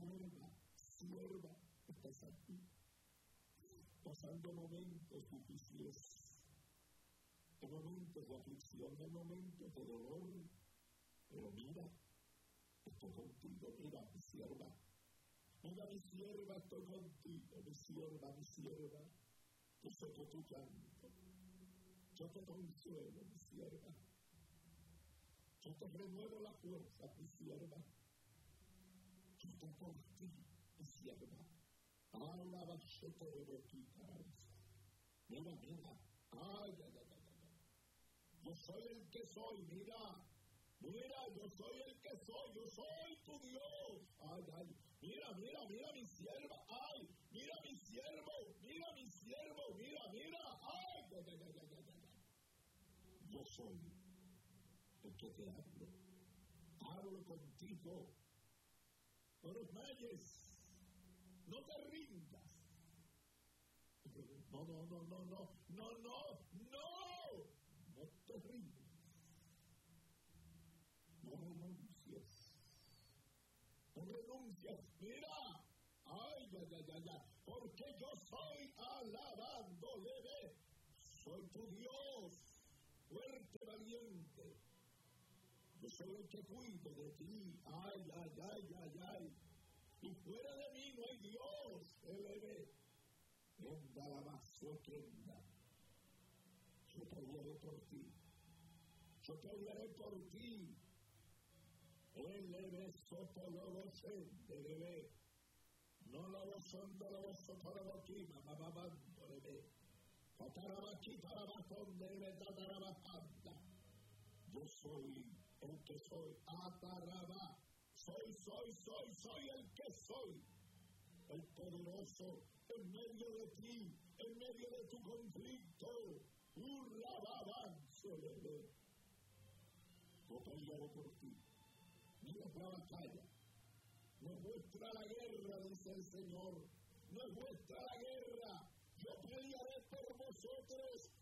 sierva, estás aquí, pasando momentos difíciles, en momentos de aflicción, en momentos de dolor, pero mira, estoy contigo, mira mi sierva, estoy contigo, mi sierva, yo sé que tu llanto, yo te consuelo, mi sierva, yo te renuevo la fuerza, mi sierva, yo estoy por ti, mi sierva, alaba yo te de ti, mira, yo soy el que soy, mira, yo soy el que soy, yo soy tu Dios, mira mi sierva, mira mi siervo, yo soy el que te hablo contigo, no desmayes, no te rindas, no te rindas, no renuncias, mira, porque yo soy alabándole, soy tu Dios, fuerte, valiente, yo soy el que cuido de ti, y fuera de mí no hay Dios, venga la vaso prenda, yo pelearé por ti, no lo son de los para los quima, yo soy el que soy, soy el que soy, el poderoso en medio de ti, en medio de tu conflicto, yo pelearé por ti. Mira la batalla. No es vuestra la guerra, dice el Señor. No es vuestra la guerra. Yo pelearé por vosotros.